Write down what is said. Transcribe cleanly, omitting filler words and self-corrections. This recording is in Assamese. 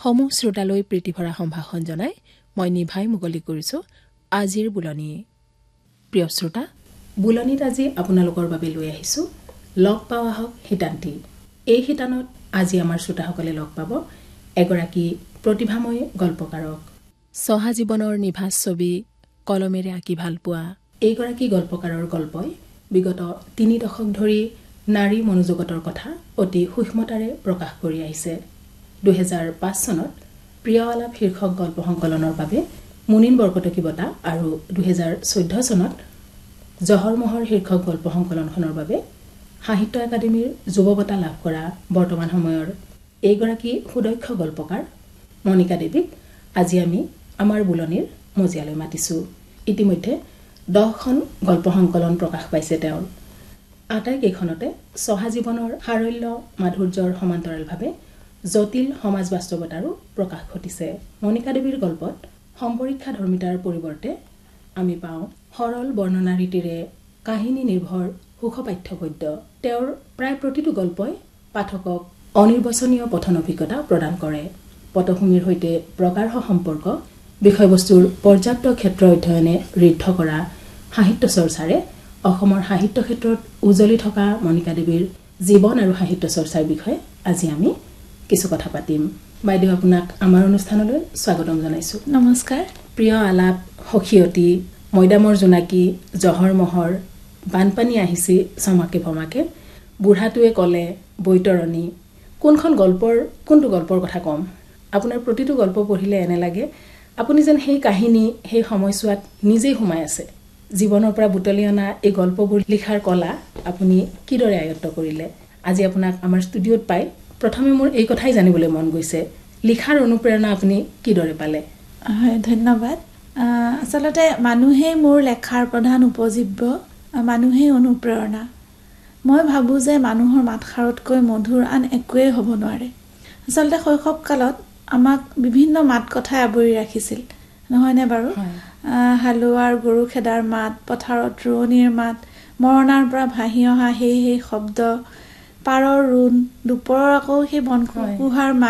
সমূহ শ্ৰোতালৈ প্ৰীতিভৰা সম্ভাষণ জনাই মই নিভাই মুকলি কৰিছোঁ আজিৰ বুলনি। প্ৰিয় শ্ৰোতা, বুলনিত আজি আপোনালোকৰ বাবে লৈ আহিছোঁ লগ পাৱা হওক শিতান্তি। এই শিতানত আজি আমাৰ শ্ৰোতাসকলে লগ পাব এগৰাকী প্ৰতিভাময় গল্পকাৰক। চহা জীৱনৰ নিভাজ ছবি কলমেৰে আঁকি ভালপোৱা এইগৰাকী গল্পকাৰৰ গল্পই বিগত 3 দশক ধৰি নাৰী মনোজগতৰ কথা অতি সূক্ষ্মতাৰে প্ৰকাশ কৰি আহিছে। 2005 চনত প্ৰিয় আলাপ শীৰ্ষক গল্প সংকলনৰ বাবে মুনিন বৰকটকী বঁটা আৰু 2014 চনত জহৰ মহৰ শীৰ্ষক গল্প সংকলনখনৰ বাবে সাহিত্য একাডেমীৰ যুৱ বঁটা লাভ কৰা বৰ্তমান সময়ৰ এইগৰাকী সুদক্ষ গল্পকাৰ মণিকা দেৱীক আজি আমি আমাৰ বুলনিৰ মজিয়ালৈ মাতিছোঁ। ইতিমধ্যে 10খন গল্প সংকলন প্ৰকাশ পাইছে তেওঁৰ। আটাইকেইখনতে চহা জীৱনৰ সাৰল্য মাধুৰ্যৰ সমান্তৰালভাৱে জটিল সমাজ বাস্তৱতাৰো প্ৰকাশ ঘটিছে। মণিকা দেৱীৰ গল্পত সম্পৰীক্ষা ধৰ্মিতাৰ পৰিৱৰ্তে আমি পাওঁ সৰল বৰ্ণনা ৰীতিৰে কাহিনী নিৰ্ভৰ সুখপাঠ্য গদ্য। তেওঁৰ প্ৰায় প্ৰতিটো গল্পই পাঠকক অনিৰ্বচনীয় পঠন অভিজ্ঞতা প্ৰদান কৰে। পটভূমিৰ সৈতে প্ৰগাঢ় সম্পৰ্ক, বিষয়বস্তুৰ পৰ্যাপ্ত ক্ষেত্ৰ অধ্যয়নে ঋদ্ধ কৰা সাহিত্য চৰ্চাৰে অসমৰ সাহিত্য ক্ষেত্ৰত উজলি থকা মণিকা দেৱীৰ জীৱন আৰু সাহিত্য চৰ্চাৰ বিষয়ে আজি আমি কিছু কথা পাতিম। বাইদেউ, আপোনাক আমাৰ অনুষ্ঠানলৈ স্বাগতম জনাইছোঁ। নমস্কাৰ। প্ৰিয় আলাপ, সখীয়তী, মৈদামৰ জোনাকী, জহৰ মহৰ, বানপানী আহিছি চমাকে ভমাকে, বুঢ়াটোৱে ক'লে, বৈতৰণী, কোনটো গল্পৰ কথা ক'ম? আপোনাৰ প্ৰতিটো গল্প পঢ়িলে এনে লাগে আপুনি যেন সেই কাহিনী, সেই সময়ছোৱাত নিজেই সোমাই আছে। জীৱনৰ পৰা বুটলি অনা এই গল্পবোৰ লিখাৰ কলা আপুনি কিদৰে আয়ত্ব কৰিলে? আজি আপোনাক আমাৰ ষ্টুডিঅ'ত পাই প্ৰথমে মোৰ এই কথাই জানিবলৈ মন গৈছে, লিখাৰ অনুপ্ৰেৰণা আপুনি কিদৰে পালে? হয়, ধন্যবাদ। আচলতে মানুহেই মোৰ লেখাৰ প্ৰধান উপজীব্য, মানুহেই অনুপ্ৰেৰণা। মই ভাবোঁ যে মানুহৰ মাতষাৰতকৈ মধুৰ আন একোৱেই হ'ব নোৱাৰে। আচলতে শৈশৱকালত আমাক বিভিন্ন মাত কথাই আৱৰি ৰাখিছিল, নহয়নে বাৰু? হালোৱাৰ গৰু খেদাৰ মাত, পথাৰত ৰোৱনীৰ মাত, মৰণাৰ পৰা ভাহি অহা সেই শব্দ, পাৰৰ ৰোণ, দুপৰৰ আকৌ সেই বনকুহাৰ মাত,